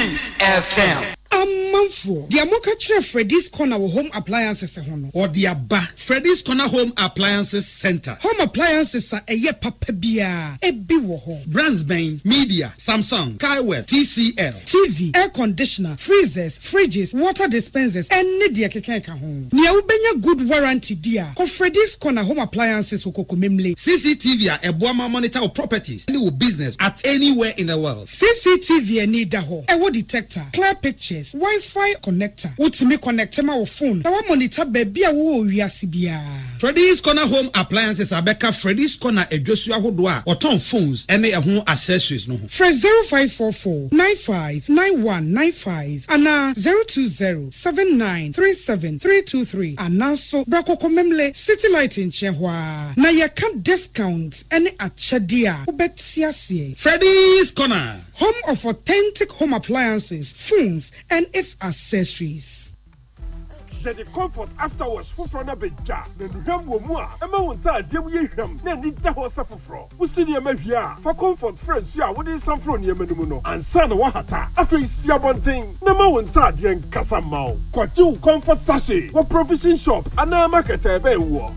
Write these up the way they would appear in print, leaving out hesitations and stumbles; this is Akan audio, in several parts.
Peace FM. Amanfo, the Amoka Chere Freddy's Corner Home Appliances hono. Or the Abba Freddy's Corner Home Appliances Center. Home appliances are a ye papa bia, a biwo home. Brandsbane, Media, Samsung, Kaiwell, TCL, TV, air conditioner, freezers, fridges, water dispensers, and Nidia Kekeka home. Nia ubenya good warranty dia. Ko Freddy's Corner Home Appliances woko memle. CCTV a Boama monitor of properties, any business at anywhere in the world. CCTV a need ho. A detector, clear pictures, Wi-Fi connector. Utimi connect my phone. Na wa monitor baby a wo wiase bia. Freddy's Corner Home Appliances abeka Freddy's Corner edwosua hodoa or ton phones any ho accessories no. Fresh 0544 959195 ana 02079373323 ana so brakoko memle City Light in Chehwa. Na ye can discount any achadia. Ubetiasie. Freddy's Corner, home of authentic home appliances, phones, and its accessories. The comfort afterwards for na beja na nuham wo mu a ema wonta adiem ye hwam na ni da ho safofro usini ema hwia for comfort friends ya wodi samfro ne ema numu no ansa na wahata afei sia bonten na ma wonta adien kasa mawo kwatu comfort sachet wo provision shop ana market ebe wo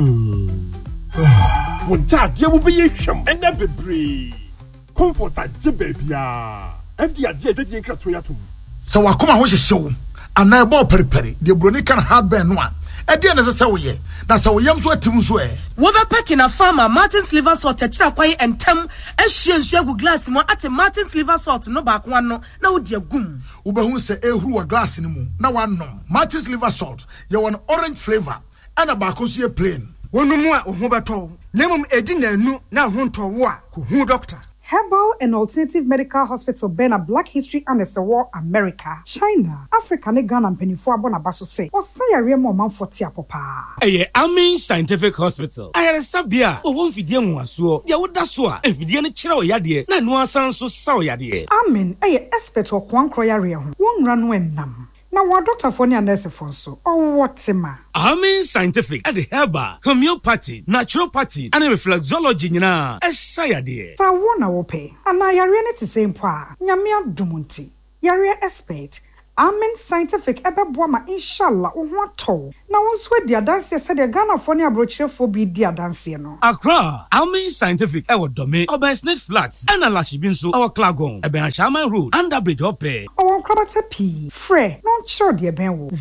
wonta adiem be ye hwam ena bebre comfort age bebia fd age dwedi nkrato yatum so wakoma ho hyehyew ana ebo periperi de broni kan hardware no a ede na sese wo ye na se wo yam so atim so wo be packing a farmer Martin's liver salt techira kwai entem ehwie nsu agu glass mo ate Martin's liver salt no ba kwa no na wo de agum wo be hu se ehuru wa glass ni mu na wanom Martin's liver salt ye won orange flavor ana ba ko so ye plain wonumu a ho beto lemum edi na anu na ho ntowo a ko hu doctor. Herbal and Alternative Medical Hospital Bena Black History and War America, China, Africa, Ghana and Penifua Bonabaso say, or say a real moment for Tiapopa. Amin Scientific Hospital. I had a sabia, or one Fidian was so, Yawudaswa, and Fidian Chiro Yadi, and one sound so sour Yadi. Amin, a expert or one croyaria, one run when nam. Now, what Dr. Fonia Nurse Fonso, or what Sima? Amin Scientific at the Herbal, Homeopathy, Naturopathy, and Reflexology, na Sayadi. So, one I will pay, and I are in the same pa, Yamia Dumunti, Yaria expert. Amen Scientific ebe boama inshallah ohwato na wonso dia dance said the Ghana Fonia brochure for be dia dance no Accra Amen Scientific e wodome Obersnet Flat and Alashibinso our Klagon ebe Shaman Road under bridge ope o krabata p free non sure dia ben wo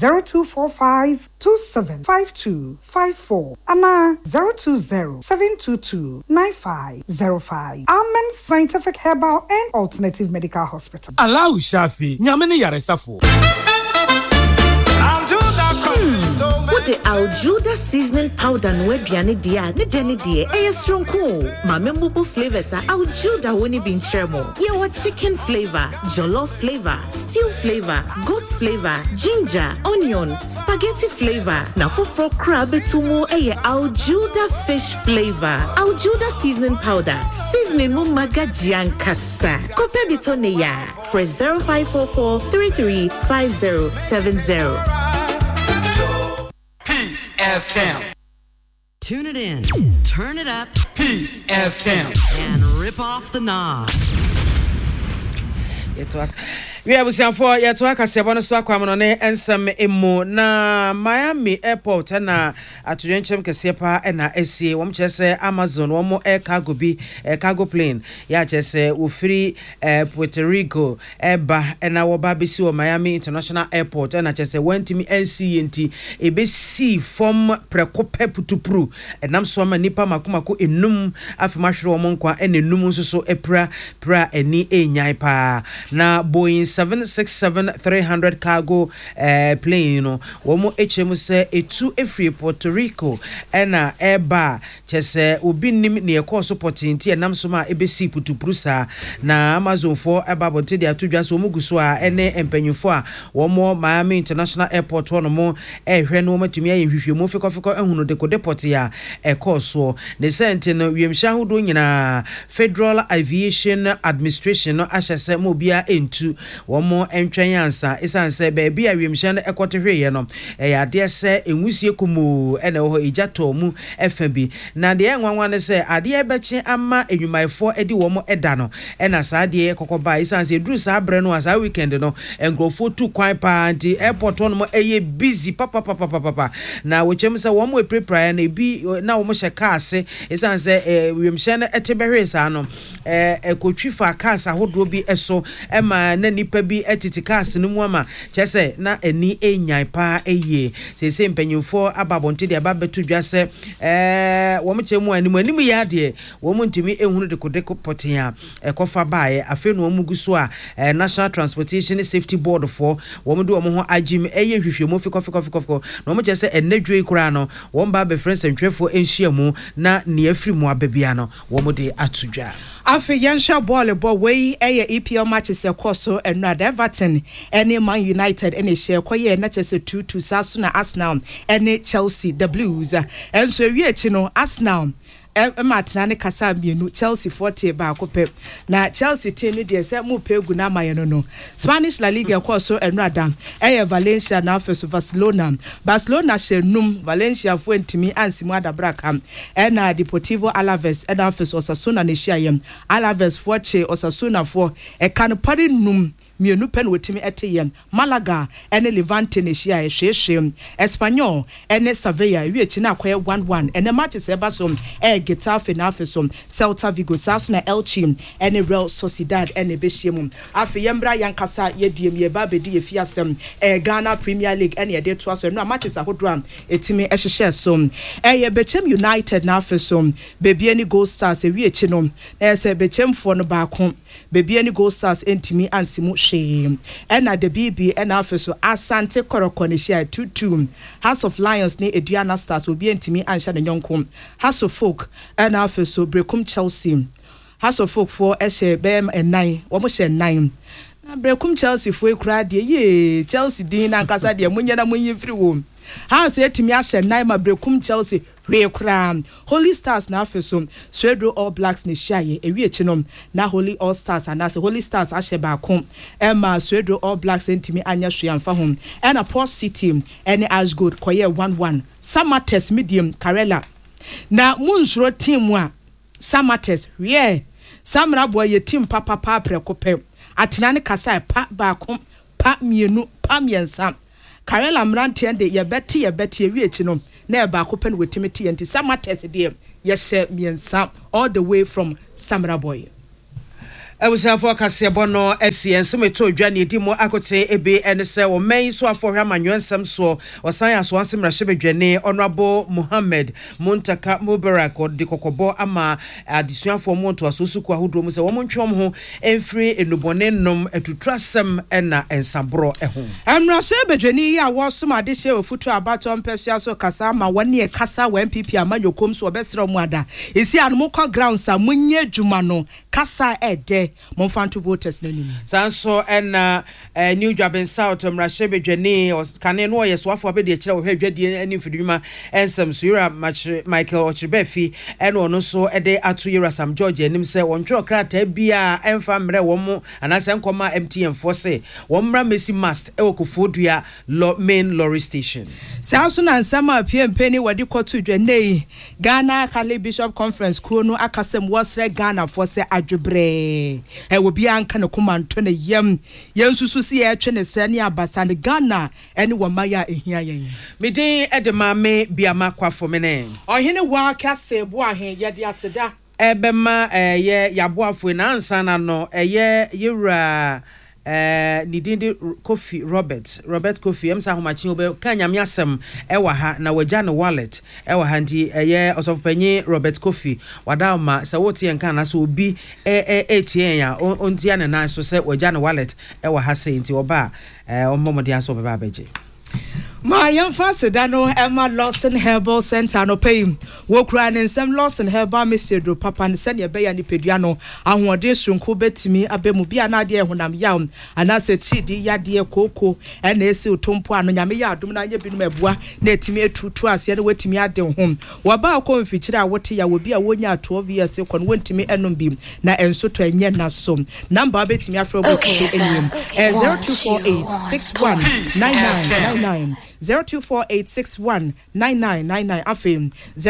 0245275254 ana 020-722-9505 Amen Scientific Herbal and Alternative Medical Hospital. Allow Shafi nyamene yaresafo. What the Aljuda seasoning powder no aduane dia ne dene die stronko ma membubu flavors are Aljuda woni bin cheremo ye wa chicken flavor, jollof flavor, stew flavor, goat flavor, ginger, onion, spaghetti flavor na foforo crab tumu Aljuda fish flavor. Aljuda seasoning powder seasoning no magajiankasa kopebito ne ya for 0544 335070. Peace FM. Tune it in, turn it up, Peace FM, and rip off the knob. It was. We have seen for yet to akasiabo no so akwam ne ensem emu na Miami airport na atwenchem kese pa na esie wom chese Amazon wom air cargo bi cargo plane ya chese ofiri Puerto Rico eba na wo ba besi wo Miami International Airport na chese wantimi NCNT ebesi from prekope putupru enam so ma nipa makomako enum afimahwere wo nkwa enenum nso so epra eni enyai pa na Boeing 767-300 cargo plane, you know, womo HM say etu efri Puerto Rico ena eba chese obi nim ne ekọ supporting ti enam so ma ebesi putuprusa na Amazon for eba bonte dia atudwa so muguso a ene empanyufo a womo Miami International Airport wono mo ehwe no matumi ayehwehwe mo fikofiko ehunu de deport ya ekọ so ne sente no wiemhya hodo nyina Federal Aviation Administration no ahyese mo bi bia entu wɔn entwen ansa esan sɛ baabi a wiemhyɛ no ɛkɔte hweyɛ no ɛyɛ adeɛ sɛ enwusie kumu ɛna ɛwɔ egyato mu ɛfa bi na deɛ nwanwa ne sɛ adeɛ bɛkye ama enwumayɛfo ɛdi wɔn ɛda no ɛna saa deɛ kɔkɔba esan sɛ duru saa brɛ no asa weekend no nkrofo tu kwan pa anti airport no mo ɛyɛ busy papa na wɔkyɛm sɛ wɔn mo prepare na ebi na wɔn hyɛ car ase esan sɛ wiemhyɛ no ɛte bɛhwe saa no ɛkotwi fa cars ahodoɔ bi ɛso ɛma na nipa bi ɛtete cars no mu ama kyɛ sɛ na ani enyan pa ɛyie sɛ mpanyinfo ababonte de ababeto dwa sɛ wɔn kyɛ mu anim yɛ adeɛ wɔn ntumi ehunu de kodeko potea ɛkɔfa bae afei no wɔn gu so a National Transportation Safety Board for wɔn de wɔn ho agim ɛyɛ hwehwɛmu fikɔ na wɔn kyɛ sɛ ɛnadwe kura no wɔn ba be friends ntwɛfo enhyia mu na ne afiri mu ababia no wɔn de atodwa afi yɛnhwɛ bɔɔl bɔ wei ɛyɛ EPL matches ɛkɔ so ɛno a Everton ɛne Man United ɛne hyɛ kɔyɛ na kyɛ sɛ 2-2 saa so na Arsenal ɛne Chelsea the Blues ɛnso ewie akyi no Arsenal matena ne kasa mienu Chelsea 40 baako pɛ na Chelsea team ne deɛ sɛ mu pegu na maye no Spanish La Liga kɔ so ɛno adam ɛyɛ Valencia na afɛ so Barcelona hyɛ num Valencia fo ntimi ansimu adabraka ɛna Deportivo Alaves ɛna afɛ so Osasuna ne hyiayem Alaves fo che Osasuna fo ɛka no pare num mienu pen wotimi eteyem Malaga ene Levante ne hia ehwehwem Espanyol ene Sevilla wi echi na akoye 1-1 ene matches eba so Getafe na afesom Celta Vigo Sasuna Elche ene Real Sociedad ene behyiemu afi yembra yankasa yediem ye ba bedi yefiasem Ghana Premier League ene yede to aso no matches ahodro etimi ehhehye so ye Bechem United na afesom bebi ene Gold Stars wi echi no na se Bechem fo no baako bebi ene Gold Stars entimi ansimu ɛna the BB ɛna afeso Asante Koroko ne hia 2-2 House of Lions ne Eduana Stars obi entimi anhya ne nyonko House of Folk ɛna afeso Brekum Chelsea House of Folk for ɛhye bɛm 9 wɔn hyɛ 9 na Brekum Chelsea for ekura de ye Chelsea din na nkasa de munya na munyi firi wo House etimi ahyɛ 9 ma Brekum Chelsea Rekram Holy Stars na afeso Swedro All Blacks ne hyaye ewi echinom na Holy All Stars anase Holy Stars ahye baako Emma Swedro All Blacks entimi anya hweamfa hom ena Port City ene Ashgold koye 1-1 Samates Medium Karela na munsuro team a Samates Samra boy ye team papa prekope atena ne kasa pa baako pa mienu pa miensa Karela Mranti de ye beti ewi echinom na ba ko pen wetimiti enti Samates de yehye miensa all the way from Samra Boy Ebusafo kasebo no esiense meto dwa ne di mo akote ebe ene se o man so afo hwa manwensem so osan aso ansem rahye bedwane honorable Muhammad Muntaka Mubarak de kokobo ama adisuafo mo to asosuku ahodo mu se wo montwom ho emfiri enubone nom atutrasem ena ensabro eho amrase bedwane ya wo so made hye ofutu abato mpesua so kasa ma wone e kasa wa MPP amanyokom so obesere mu ada esi anmo kwa ground sa munye dwuma no kasa ede Monfanto voters nanim sanso ena New Job South mrahye bedwane kane no ye so afo abede kire wo hwadwadie ani mfiduma ensem so yura Michael Ochibefi ena ono so ede ato yura Sam George anim se wontwe krata bia emfa mre wo mo anase nkoma MTN force wo mra Messi mast e wokofodua main lorry station sanso na nsama PMP ni wadi kotu dwane Ghana Catholic Bishop Conference kuo no akasem wasre Ghana force adwobre will be anka no command 20 yam yensusu si e twe ne sane abasa ne Ghana ene wamaya ehia yen meden edema me biama kwafo mene ohene wa kase bo ahen yede aseda ebema ye yaboafo na ansa na no eye yewura nidindi Kofi Robert Kofi emsa homachi obe kanyame asem ewa ha na waja no wallet ewa ha ndi eye osofpanyi Robert Kofi wadama sa woti enka na so obi etien ya ontia ne na so se waja no wallet ewa ha se nti oba omomode aso obe ba beje Ma yamfa sedano Emma Lawson Herbal Center no pay. Wo kura ne nsem Lawson Herbal Mr. Do papa ne sene be ya ni peduano ahode sonko betimi abemu bia na de honam yaw anase chidi yade koko ena esi utompo ano nyame ya adom na anya binum abua na etimi etutu ase na wetimi ade ho wo ba ko mfikyire a wote ya wo bia wonya 12 years ko no wentimi enom bi na enso to enye na so number betimi afro bo so enyim 0248619999 0248619999 afem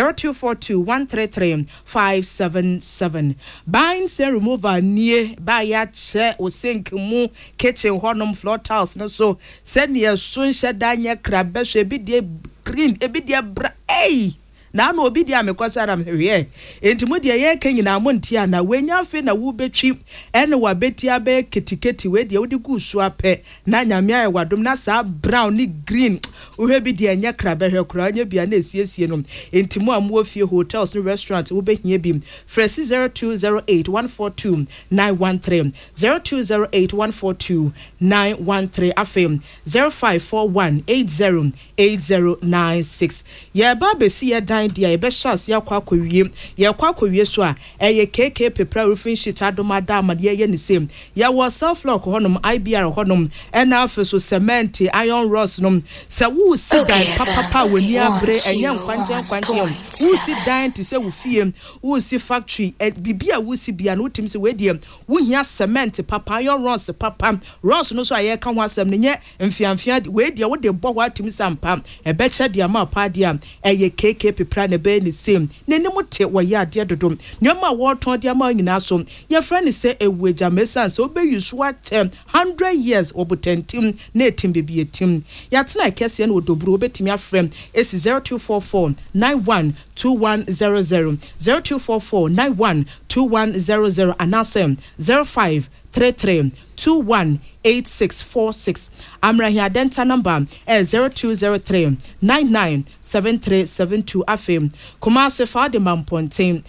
0242133577 bind say remover near by ya chair o sink mu kitchen honum floor tiles no so send ye sun shedanya krabbe so ebi de green ebi de bra na no obi dia mekwasa ram hwe entimu dia ye kanyina montia na wenya fe na wo betwi ene wa betia be ketiketi we dia wodi gusu ape na nyame aye wadom na sa brown ni green uhwe bi dia nya krabe hwe kura nya bia na esiesie no entimu amu fie hotels no restaurant wo behia bi fresh 0208142913 0208142913 afem 0541808096 ye ba besi ye dan dia ye be shas ya kwa akwawie so a eye KK pepra roofing sheet adomada amade ye ne same ya wo self lock honum IBR honum ena afeso cement iron rods nom se wo si dan papa wani abre enye nkwanje wo si dan ti se wo fie wo si factory bibia wo si bia no tim se we die wo hia cement papa iron rods papa rods no so aye ka ho asem ne nye mfiamfia we die wo de bo wa tim sampa e be che dia ma pa dia eye KK pepra ne be ni same ne ne mote wo ya de dodom nyoma wo ton dia ma nyina so ye friend say eweja mesan so be use what 100 years obotentim na etim bebi etim ya tena kese na odobru obetimi afrem esi 0244912100 0244912100 anasem 0533218646 Amrahia Denta number 0203997372 afem Kumase Fadimam Pontain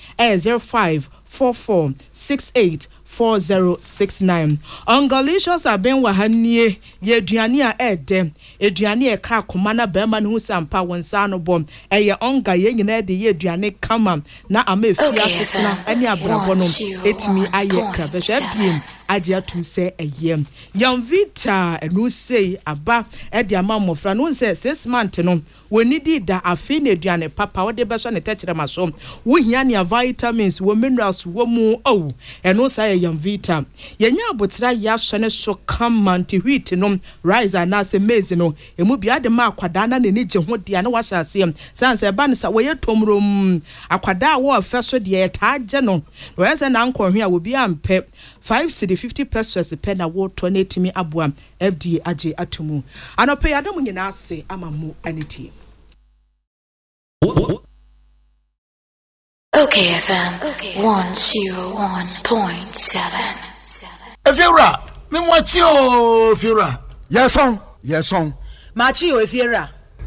0544684069 Ongalicious aben wahanie ye aduane a ede aduane e ka akoma na bema ne hu sampa wonsa no bom eye onga ye nyina de ye aduane kama na ama efia setena ani abrabo no etimi aye krabesha biem adia tum se eyem yam vita enu sei aba e de ama mofra no se 6 months no woni di da afi na aduane papa wo de beso ne techere maso wo hia ne vitamins wo minerals wo mu enu sa yam vita yenya abotra ya hwe ne so kamanti wheat no rice na se maize no emu bia de ma akwada na ne je ho dia na wa hyase sanse ba ne sa wo ye tomrom akwada wo afeso de ye taaje no wo yesa na nkohwe a wo bia mpe 550 pesos pe na wo to na timi aboa FDA age atumu anope yadam nyina ase amamu aniti Okay FM 101.7 Efiura me mwachi o Efiura Yeson machi o Efiura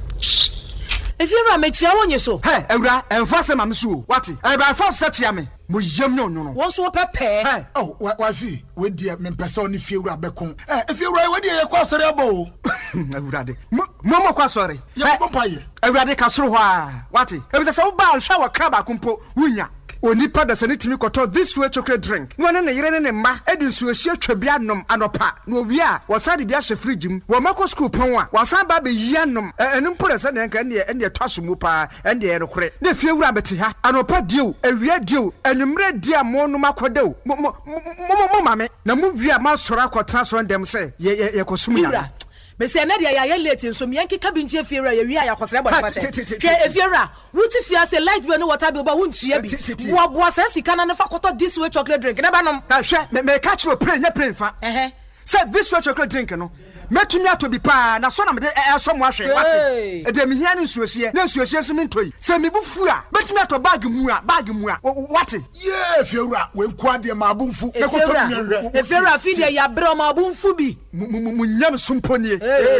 mechia wonye so hey ewura enfase mamsu wati e ba fa se chia me mo yem no won so pepe hey oh wa fi we die me pese oni fiura bekon Efiura we die ye kwa sori abo ewura de mo kwa sori ye pompa ye ewura de ka soro ho a wati e bi se wo ba hwa wa kraba kumpo wunya onipa da se ne timi koto this way chocolate drink no ne yire ne ma edi nsuo hie twabia nom anopa no wi a wasade bia hye fridge mu wo mako school pon a wasan ba be yia nom enu mpore se ne nka ene twaso mu pa ene ye rekore ne fie wura beti ha anopa dio awia dio enumre dia mo no makodeo mo mame na mu wi a ma soro akotra so ndem se ye kosum ya Mese na dia ya late nso me yanki kabinje Efiura ye wi ayakosere bo fate ke Efiura wuti fia se light bi no water bi ba wuntua bi wo bo asa sika na fa koto this way chocolate drink na ba nom ka hwe me ka chiro pre nya pre fa say this way chocolate drink no metumi ato bi pa na so na me de so mo ahwe wate e de me hia ne nsuohie na nsuohie so me ntoi se me bufu a metumi ato bag mu a wate ye Efiura we nkwa de ma abunfu e koto nyanhwe Efiura fi de ya bre ma abunfu bi munyam sumponie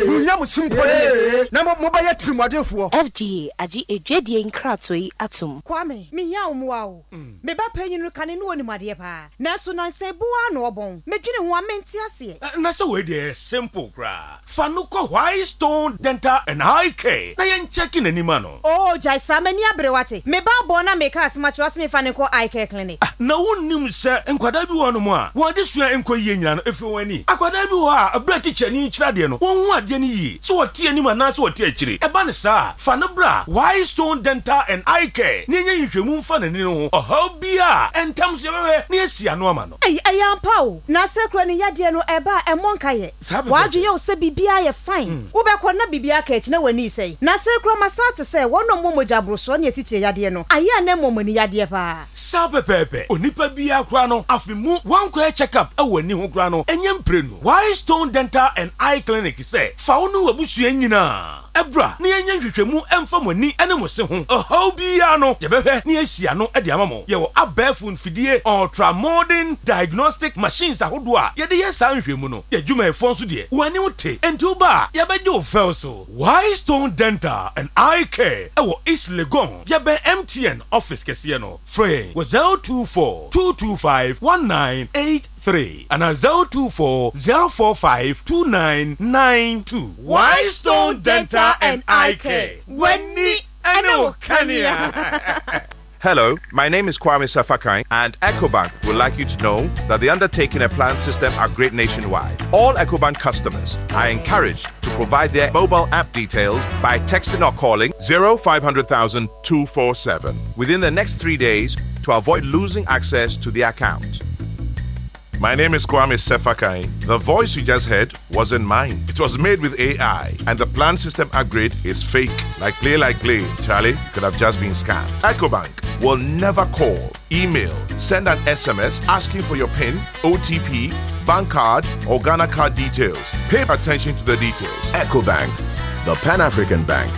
na mo ba ya trimodefo FGA agi edwedie nkratoi atom Kwame me ya omwa o me ba panyinu kane no onimade pa na so nan se boa na obon medwene ho amenti ase Na say we dey simple kra. Fa no ko White Stone Dental and Eye Care. Na yen checking anima no. Oh, jai samani abrewate. Me ba bona me ka asma chwas me fa ne ko Eye Care clinic. Na wonnim se enkwada bi wo no mo a. Wo de sua enkoyie nyina no efi wani. Akwada bi wo a abra teacher ni kyira de no. Won hu ade ni yi. So wo tie anima na so wo tie akire. Eba ne sa. Fa no bra White Stone Dental and Eye Care. Ni nya nhwehwemu mfa ne ni ho. Oha bia entam se bewe ni asia no ama no. Ayampa o. Na sekro ni yade no eba emonka ye. Wadwe ye o se bibia ye fine. Wo be ko na bibia ka echi na wani sei. Na sekro masate se wono momoja broso na esiche yade no. Aya na momoni yade pa. Sabe pepe. Onipa bia kra no afimu wan ko check up e wani ho kra no. Enyem prenu. White Stone Dental and Eye Clinic say fa wo no wabusua nyina. Ebra ni enye hwehwemu emfa mani ene mo se ho. Oho bia no ye behwe ni asia no e de amamo. Ye wo abafu nfidie ultra modern diagnostic machines ahodo a ye de ye san hwehmu no. Ye dwuma efo nso de. Wani wote enti uba ye beje o fel so. White Stone Dental and Eye Care e wo East Legon. Ye be MTN office kese no. Free was 024 225 1983 and 024 045 2992. White Stone Dental and Eye Care. Wenni Eno Kania. Hello, my name is Kwame Safakai, and EcoBank would like you to know that the undertaking and plan system are great nationwide. All EcoBank customers are encouraged to provide their mobile app details by texting or calling 0500,000 247 within the next 3 days to avoid losing access to the account. My name is Kwame Sefakai. The voice you just heard wasn't mine. It was made with AI, and the plan system upgrade is fake. Like play. Charlie could have just been scammed. EcoBank will never call, email, send an SMS asking for your PIN, OTP, bank card, or Ghana card details. Pay attention to the details. EcoBank, the Pan-African Bank.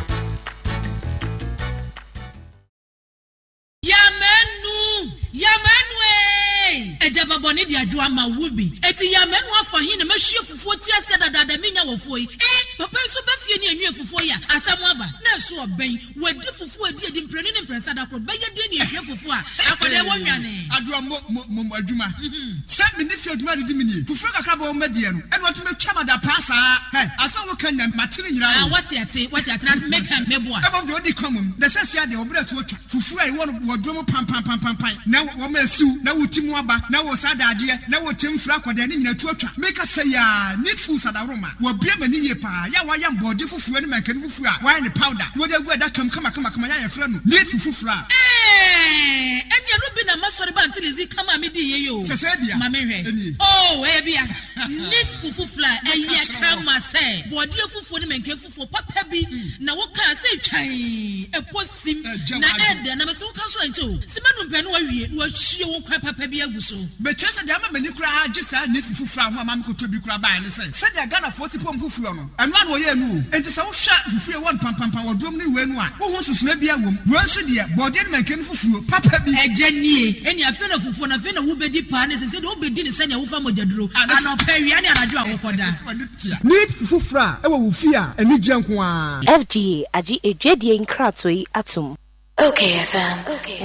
Ejaba boni di adwa ma wubi eti ya menu afa hin na mahwie fufuo ti ase dada menya wofo yi papa so ba fie ni anwie fufuo ya asam aba na so oben wadi fufuo adi mprenu ne mpresa da kro beye de ni ehwe fufuo a akwade wonwane adwa mo adwuma se me ne fie adwuma de mini fufuo kakra ba o medie no eno to metwa mada pasa aso wo kan na matire nyira wati ate na make am meboa ebo de odi komum na sese ade obra to otwa fufuo ai won wodrom pam na wo ma siu na wotimu aba na wo sadade na wo temfra kwada ne nyina tuatwa make say ya needful sadaroma wo bia mani ye pa ya wa ya mbode fufuo ne mankani fufuo a wa ne powder wo de gu ada kam kama ya fra no needful fufuo a enya no bi na masori ba ntilizi kama me di ye yo sese bia ma me hwe oh bia needful fufuo a ye kama say bode fufuo ne mankani fufuo papa bi na wo ka say twan eposim na ede na me so ka so ancho simanu pe no wa wie wo hie wo kwa papa bi aguso be chese de ama mani kura agisa ne fufuo ho ama ko to bi kura ba ne se se de Ghana fo si pom fufuo no eno an wo ye nu enti se wo hwa fufuo won pam wodrom ne we nu a wo ho susuna bia wom wo so de bode ne mankan fufuo papa bi ejanie eni afi na fufuo na afi na wo bedi pa ne se de wo bedi ne se ne wo fa mojaduro ana pawia ne anadwo a wo koda need fufuo a e wo wo fi a eni gye nko a FGA agi ejwadie nkratoi atom. Okay FM.